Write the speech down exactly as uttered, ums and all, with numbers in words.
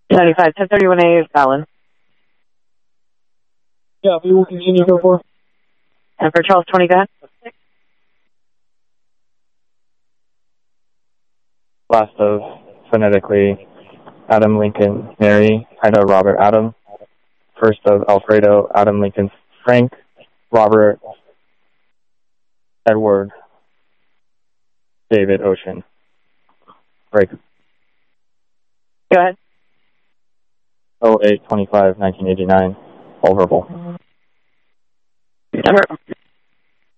ninety-five, ten thirty-one A, Fallon. Yeah, we will continue here for. And for Charles twenty, go ahead. Last of phonetically Adam Lincoln Mary Ida Robert Adam. First of Alfredo Adam Lincoln Frank Robert Edward David Ocean. Break. Go ahead. oh eight twenty-five nineteen eighty-nine. All verbal. Number.